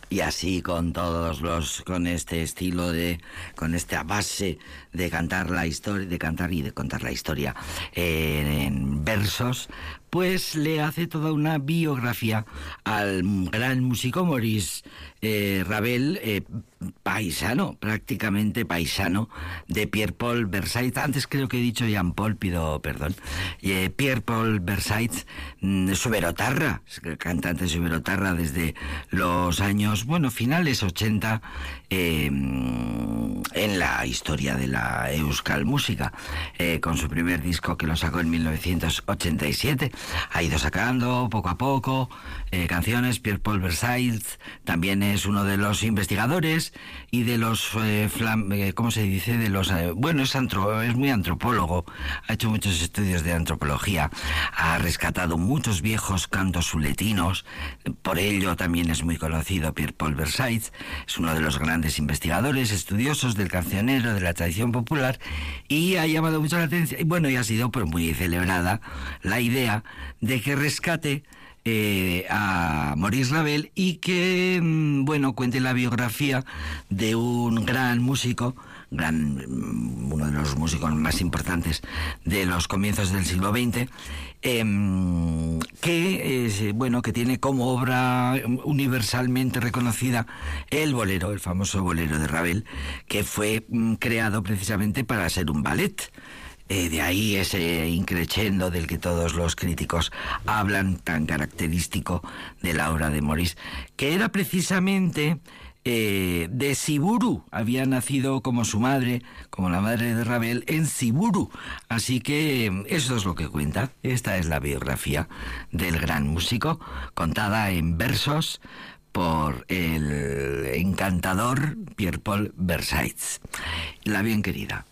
Y así con este estilo con esta base de cantar la historia, de cantar y de contar la historia en versos, pues le hace toda una biografía al gran músico Maurice Ravel, prácticamente paisano de Pierre-Paul Versailles. Antes creo que he dicho Jean-Paul, pido perdón. Pierre-Paul Versailles, suberotarra, cantante suberotarra desde los años, finales 80, en la historia de la Euskal Música, con su primer disco que lo sacó en 1987. Ha ido sacando poco a poco canciones. Pierre-Paul Versailles también es uno de los investigadores y de los ¿cómo se dice? De los es muy antropólogo, ha hecho muchos estudios de antropología, ha rescatado muchos viejos cantos suletinos, por ello también es muy conocido. Pierre-Paul Versailles es uno de los grandes investigadores, estudiosos del cancionero, de la tradición popular, y ha llamado mucho la atención, y ha sido muy celebrada la idea de que rescate a Maurice Ravel y que cuente la biografía de un gran músico, uno de los músicos más importantes de los comienzos del siglo XX, que tiene como obra universalmente reconocida el famoso bolero de Ravel, que fue creado precisamente para ser un ballet. De ahí ese increchendo del que todos los críticos hablan, tan característico de la obra de Maurice, que era precisamente de Siburu. Había nacido como su madre, como la madre de Ravel, en Siburu. Así que eso es lo que cuenta. Esta es la biografía del gran músico, contada en versos por el encantador Pierre-Paul Versailles. La bien querida.